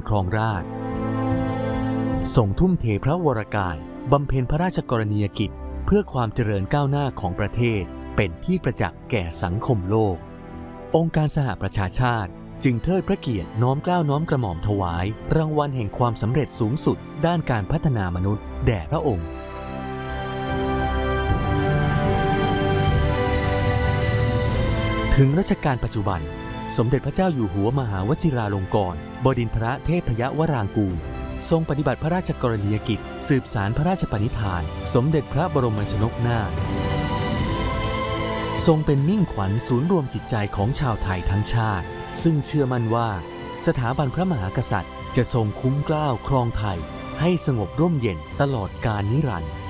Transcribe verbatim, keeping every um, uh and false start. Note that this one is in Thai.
ครองราชย์ทรงทุ่มเทพระวรกายบำเพ็ญพระราชกรณียกิจเพื่อความเจริญก้าวหน้าของประเทศเป็นที่ประจักษ์แก่สังคมโลกองค์การสหประชาชาติจึงเทิดพระเกียรติน้อมเกล้าน้อมกระหม่อมถวายรางวัลแห่งความสำเร็จสูงสุดด้านการพัฒนามนุษย์แด่พระองค์ถึงรัชกาลปัจจุบันสมเด็จพระเจ้าอยู่หัวมหาวชิราลงกรณ์บดินทรเทพยวรางกูลทรงปฏิบัติพระราชกรณียกิจสืบสารพระราชปณิธานสมเด็จพระบรมชนกนาถทรงเป็นมิ่งขวัญศูนย์รวมจิตใจของชาวไทยทั้งชาติซึ่งเชื่อมั่นว่าสถาบันพระมหากษัตริย์จะทรงคุ้มเกล้าครองไทยให้สงบร่มเย็นตลอดกาลนิรันดร์